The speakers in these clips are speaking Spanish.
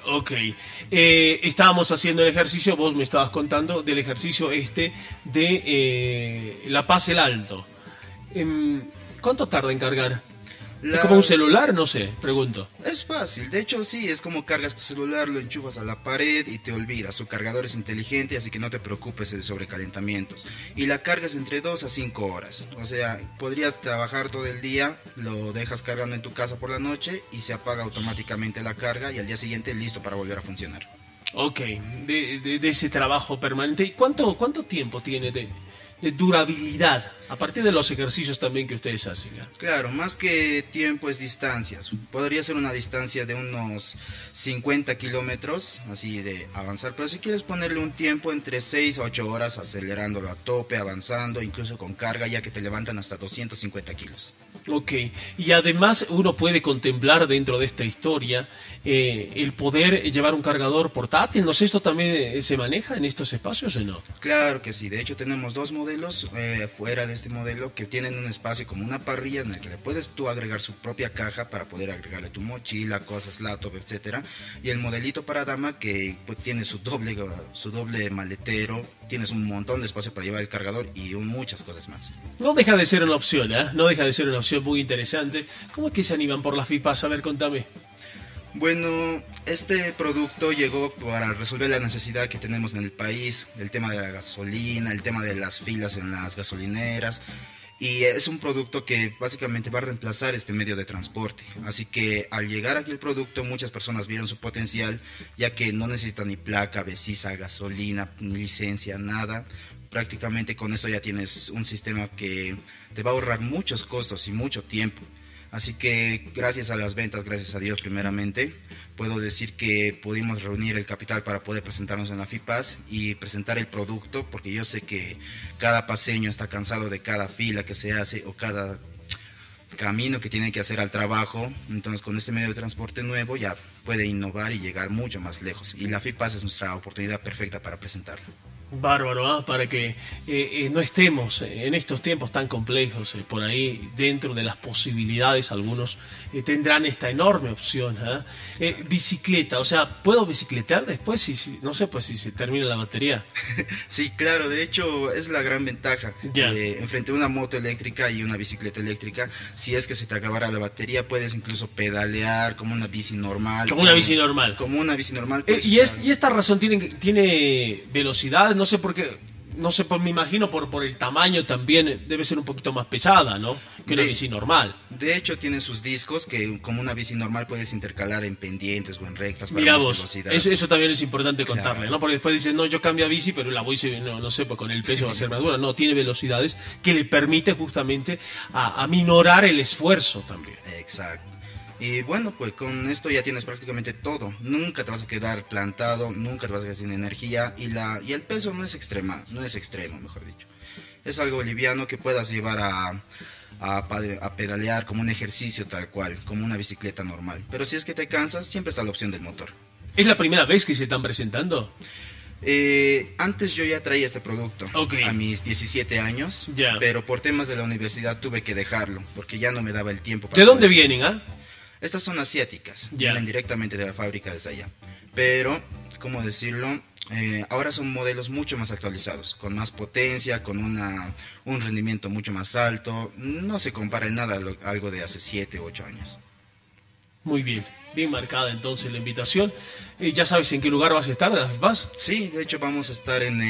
Ok, estábamos haciendo el ejercicio, vos me estabas contando del ejercicio de La Paz el Alto. ¿Cuánto tarda en cargar? ¿Es como un celular? No sé, pregunto. Es fácil, de hecho sí, es como cargas tu celular, lo enchufas a la pared y te olvidas. Su cargador es inteligente, así que no te preocupes de sobrecalentamientos. Y la cargas entre 2 a 5 horas. O sea, podrías trabajar todo el día, lo dejas cargando en tu casa por la noche y se apaga automáticamente la carga y al día siguiente listo para volver a funcionar. Ok, de ese trabajo permanente. ¿Y cuánto tiempo tiene de durabilidad? A partir de los ejercicios también que ustedes hacen. Claro, más que tiempo es distancias. Podría ser una distancia de unos 50 kilómetros, así de avanzar. Pero si quieres ponerle un tiempo entre 6 a 8 horas, acelerándolo a tope, avanzando, incluso con carga, ya que te levantan hasta 250 kilos. Ok, y además uno puede contemplar dentro de esta historia el poder llevar un cargador portátil. No sé, ¿esto también se maneja en estos espacios o no? Claro que sí, de hecho tenemos dos modelos fuera de este modelo que tienen un espacio como una parrilla en el que le puedes tú agregar su propia caja para poder agregarle tu mochila, cosas, laptop, etcétera. Y el modelito para dama que pues, tiene su doble maletero, tienes un montón de espacio para llevar el cargador y muchas cosas más. No deja de ser una opción, ¿eh? No deja de ser una opción muy interesante. ¿Cómo es que se animan por la FIPAS? A ver, contame. Bueno, este producto llegó para resolver la necesidad que tenemos en el país, el tema de la gasolina, el tema de las filas en las gasolineras, y es un producto que básicamente va a reemplazar este medio de transporte. Así que al llegar aquí el producto, muchas personas vieron su potencial, ya que no necesita ni placa, becisa, gasolina, ni licencia, nada. Prácticamente con esto ya tienes un sistema que te va a ahorrar muchos costos y mucho tiempo. Así que gracias a las ventas, gracias a Dios primeramente, puedo decir que pudimos reunir el capital para poder presentarnos en la FIPAS y presentar el producto, porque yo sé que cada paseño está cansado de cada fila que se hace o cada camino que tiene que hacer al trabajo. Entonces con este medio de transporte nuevo ya puede innovar y llegar mucho más lejos, y la FIPAS es nuestra oportunidad perfecta para presentarlo. Bárbaro, ¿eh? Para que no estemos en estos tiempos tan complejos, por ahí dentro de las posibilidades algunos tendrán esta enorme opción. Bicicleta, o sea, ¿puedo bicicletear después? Si, no sé, pues si se termina la batería. Sí, claro, de hecho es la gran ventaja. Enfrente a una moto eléctrica y una bicicleta eléctrica, si es que se te acabara la batería, puedes incluso pedalear como una bici normal. Como una bici normal. Como una bici normal. ¿Y esta razón tiene velocidad? No sé por qué, me imagino por el tamaño también debe ser un poquito más pesada, ¿no? Que una bici normal. De hecho tiene sus discos que como una bici normal puedes intercalar en pendientes o en rectas. Mira vos, eso también es importante contarle, claro. ¿No? Porque después dicen, no, yo cambio a bici, pero la bici, no sé, pues con el peso va a ser más dura. No, tiene velocidades que le permite justamente a minorar el esfuerzo también. Exacto. Y bueno, pues con esto ya tienes prácticamente todo. Nunca te vas a quedar plantado, nunca te vas a quedar sin energía, y el peso no es extremo, mejor dicho. Es algo liviano que puedas llevar a pedalear como un ejercicio tal cual, como una bicicleta normal. Pero si es que te cansas, siempre está la opción del motor. ¿Es la primera vez que se están presentando? Antes yo ya traía este producto a mis 17 años, pero por temas de la universidad tuve que dejarlo, porque ya no me daba el tiempo. ¿De dónde vienen, Estas son asiáticas, vienen directamente de la fábrica desde allá. Pero, ¿cómo decirlo? Ahora son modelos mucho más actualizados, con más potencia, con un rendimiento mucho más alto. No se compara en nada a algo de hace 7 u 8 años. Muy bien, bien marcada entonces la invitación. ¿Ya sabes en qué lugar vas a estar? ¿Vas? Sí, de hecho vamos a estar en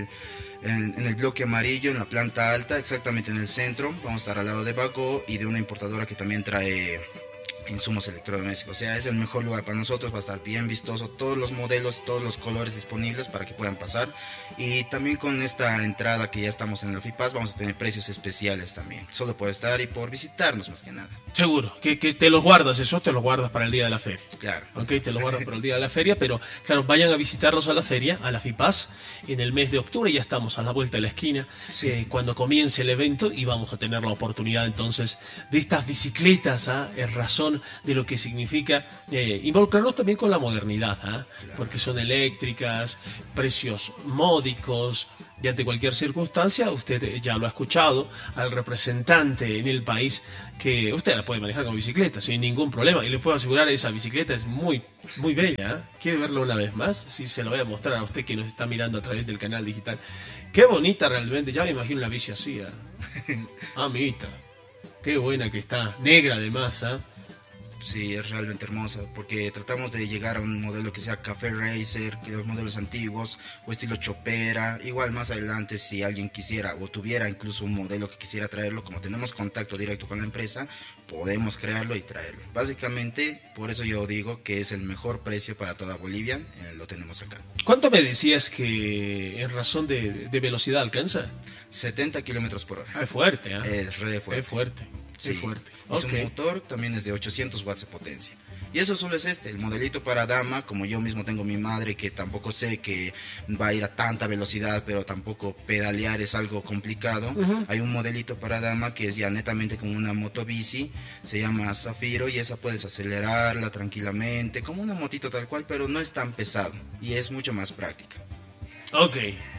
el bloque amarillo, en la planta alta, exactamente en el centro. Vamos a estar al lado de Baco y de una importadora que también trae insumos electrodomésticos. O sea, es el mejor lugar para nosotros, va a estar bien vistoso, todos los modelos, todos los colores disponibles para que puedan pasar. Y también con esta entrada que ya estamos en la FIPAS vamos a tener precios especiales también, solo por estar y por visitarnos más que nada. Seguro, que te los guardas, eso te los guardas para el día de la feria. Claro. Ok, te los guardas para el día de la feria, pero claro, vayan a visitarnos a la feria, a la FIPAS, en el mes de octubre, ya estamos a la vuelta de la esquina, cuando comience el evento, y vamos a tener la oportunidad entonces de estas bicicletas, en razón de lo que significa involucrarnos también con la modernidad, claro. Porque son eléctricas, precios módicos, Y ante cualquier circunstancia, usted ya lo ha escuchado al representante en el país, que usted la puede manejar con bicicleta sin ningún problema. Y le puedo asegurar, esa bicicleta es muy, muy bella, ¿eh? ¿Quiere verla una vez más? Sí, se lo voy a mostrar a usted que nos está mirando a través del canal digital. Qué bonita realmente, ya me imagino una bici así, ¿eh? Amiguita, qué buena que está, negra además, ¿eh? Sí, es realmente hermosa, porque tratamos de llegar a un modelo que sea Café Racer, que los modelos antiguos, o estilo Chopera. Igual más adelante, si alguien quisiera o tuviera incluso un modelo que quisiera traerlo, como tenemos contacto directo con la empresa, podemos crearlo y traerlo. Básicamente, por eso yo digo que es el mejor precio para toda Bolivia, lo tenemos acá. ¿Cuánto me decías que en razón de velocidad alcanza? 70 kilómetros por hora. Es fuerte, ¿eh? Es re fuerte. Es fuerte. Sí, es fuerte. Y su motor también es de 800 watts de potencia. Y eso solo es el modelito para dama, como yo mismo tengo mi madre, que tampoco sé que va a ir a tanta velocidad, pero tampoco pedalear es algo complicado. Hay un modelito para dama que es ya netamente como una motobici, se llama Zafiro, y esa puedes acelerarla tranquilamente, como una motito tal cual, pero no es tan pesado y es mucho más práctica. Ok.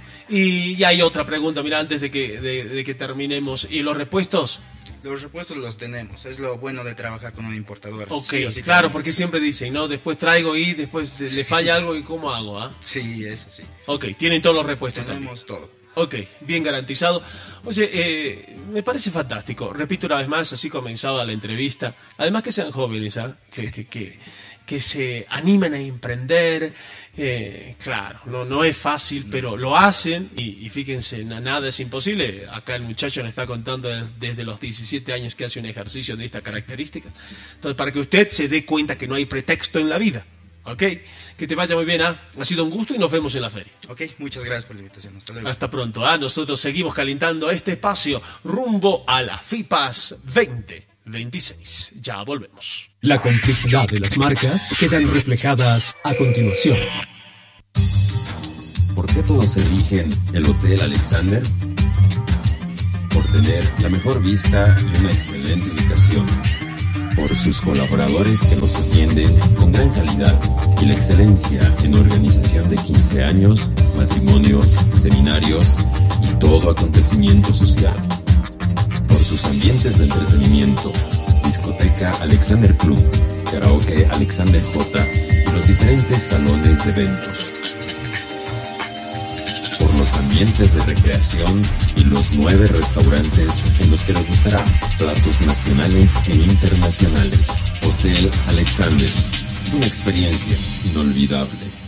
Y hay otra pregunta, mira, antes de que terminemos. ¿Y los repuestos? Los repuestos los tenemos, es lo bueno de trabajar con un importador. Ok, sí, o sí claro, tenemos. porque siempre dicen, ¿no? Después traigo y después le falla algo y ¿cómo hago? ¿Ah? Sí, eso sí. Ok, tienen todos los repuestos Tenemos también. todo. Ok, bien garantizado. Oye, me parece fantástico. Repito una vez más, así comenzaba la entrevista. Además que sean jóvenes, ¿ah? Que se animen a emprender. Claro, no es fácil, pero lo hacen y fíjense, nada es imposible. Acá el muchacho nos está contando desde los 17 años que hace un ejercicio de esta característica. Entonces, para que usted se dé cuenta que no hay pretexto en la vida. Ok, que te vaya muy bien, ¿ah? Ha sido un gusto y nos vemos en la feria. Ok, muchas gracias por la invitación. Hasta luego. Hasta pronto, ¿ah? Nosotros seguimos calentando este espacio rumbo a la FIPAS 2026. Ya volvemos. La complicidad de las marcas quedan reflejadas a continuación. ¿Por qué todos eligen el Hotel Alexander? Por tener la mejor vista y una excelente ubicación. Por sus colaboradores que nos atienden con gran calidad y la excelencia en organización de 15 años, matrimonios, seminarios y todo acontecimiento social. Por sus ambientes de entretenimiento, discoteca Alexander Club, karaoke Alexander J y los diferentes salones de eventos. Por los ambientes de recreación y los 9 restaurantes en los que les gustará platos nacionales e internacionales. Hotel Alexander, una experiencia inolvidable.